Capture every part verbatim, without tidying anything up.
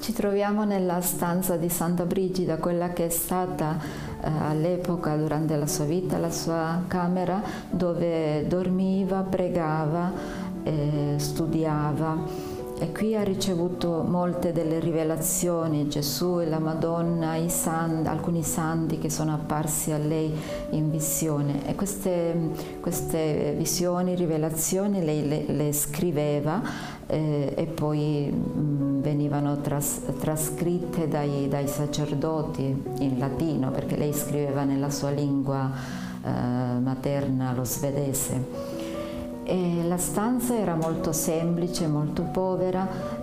Ci troviamo nella stanza di Santa Brigida, quella che è stata eh, all'epoca, durante la sua vita, la sua camera dove dormiva, pregava, eh, studiava. E qui ha ricevuto molte delle rivelazioni, Gesù e la Madonna, i santi, alcuni santi che sono apparsi a lei in visione. E queste, queste visioni, rivelazioni, lei le, le scriveva eh, e poi mh, venivano tras, trascritte dai, dai sacerdoti in latino, perché lei scriveva nella sua lingua eh, materna, lo svedese. E la stanza era molto semplice, molto povera,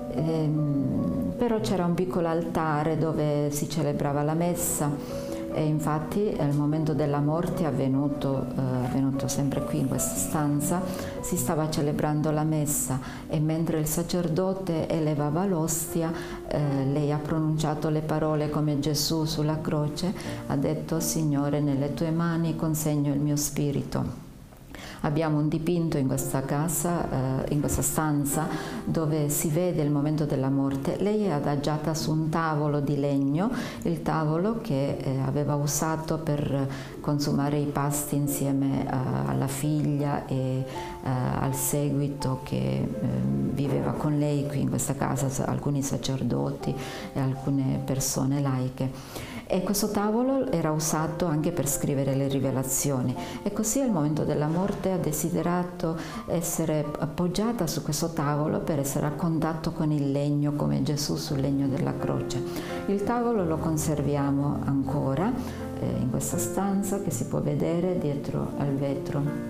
ehm, però c'era un piccolo altare dove si celebrava la messa e infatti al momento della morte è avvenuto, eh, avvenuto sempre qui in questa stanza, si stava celebrando la messa e mentre il sacerdote elevava l'ostia, eh, lei ha pronunciato le parole come Gesù sulla croce, ha detto: Signore, nelle tue mani consegno il mio spirito. Abbiamo un dipinto in questa casa, eh, in questa stanza, dove si vede il momento della morte. Lei è adagiata su un tavolo di legno, il tavolo che eh, aveva usato per consumare i pasti insieme eh, alla figlia e eh, al seguito che eh, viveva con lei qui in questa casa, alcuni sacerdoti e alcune persone laiche. E questo tavolo era usato anche per scrivere le rivelazioni e così al momento della morte ha desiderato essere appoggiata su questo tavolo per essere a contatto con il legno come Gesù sul legno della croce. Il tavolo lo conserviamo ancora eh, in questa stanza che si può vedere dietro al vetro.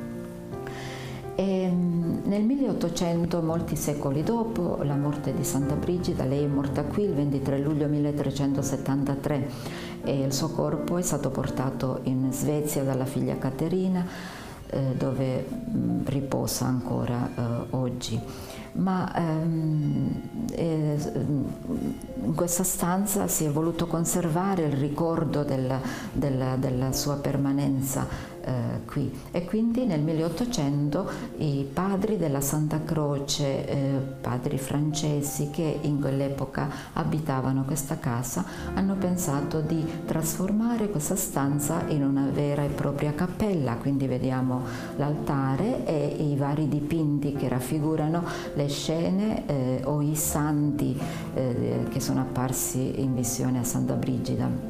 E nel milleottocento, molti secoli dopo la morte di Santa Brigida, lei è morta qui il ventitré luglio milletrecentosettantatré e il suo corpo è stato portato in Svezia dalla figlia Caterina, eh, dove mh, riposa ancora eh, oggi. Ma ehm, eh, in questa stanza si è voluto conservare il ricordo della, della, della sua permanenza eh, qui e quindi nel milleottocento i padri della Santa Croce, eh, padri francesi che in quell'epoca abitavano questa casa, hanno pensato di trasformare questa stanza in una vera e propria cappella, quindi vediamo l'altare e i vari dipinti che raffigurano le scene eh, o i santi eh, che sono apparsi in visione a Santa Brigida.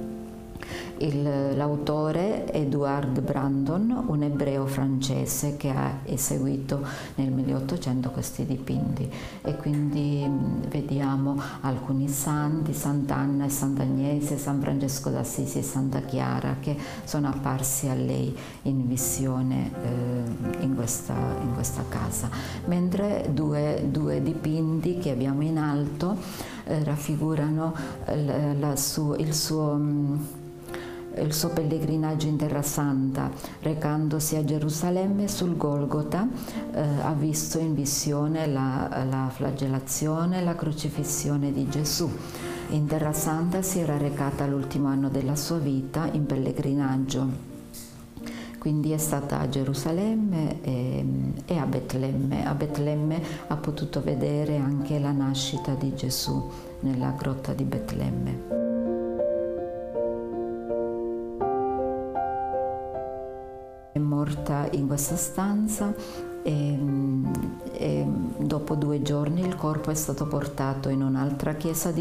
L'autore è Edouard Brandon, un ebreo francese che ha eseguito nel milleottocento questi dipinti e quindi mh, vediamo alcuni santi, Sant'Anna e Sant'Agnese, San Francesco d'Assisi e Santa Chiara che sono apparsi a lei in visione eh, in, questa, in questa casa, mentre due, due dipinti che abbiamo in alto eh, raffigurano la, la su, il suo mh, il suo pellegrinaggio in Terra Santa, recandosi a Gerusalemme sul Golgota, eh, ha visto in visione la, la flagellazione e la crocifissione di Gesù. In Terra Santa si era recata l'ultimo anno della sua vita in pellegrinaggio. Quindi è stata a Gerusalemme e, e a Betlemme. A Betlemme ha potuto vedere anche la nascita di Gesù nella grotta di Betlemme. È morta in questa stanza e, e dopo due giorni il corpo è stato portato in un'altra chiesa di